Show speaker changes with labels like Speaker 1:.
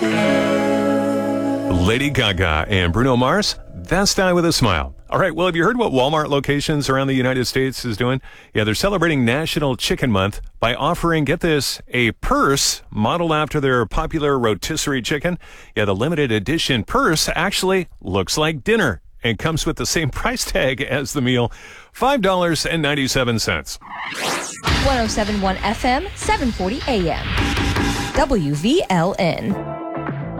Speaker 1: Lady Gaga and Bruno Mars, That's Die With a Smile. All right, well, have you heard what Walmart locations around the United States is doing? Yeah, they're celebrating National Chicken Month by offering, get this, a purse modeled after their popular rotisserie chicken. Yeah, the limited edition purse actually looks like dinner and comes with the same price tag as the meal, $5.97.
Speaker 2: 107.1 FM, 740 AM. WVLN.